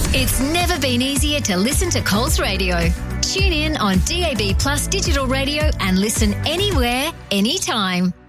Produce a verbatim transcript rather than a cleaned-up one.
It's never been easier to listen to Coles Radio. Tune in on D A B Plus digital radio and listen anywhere, anytime.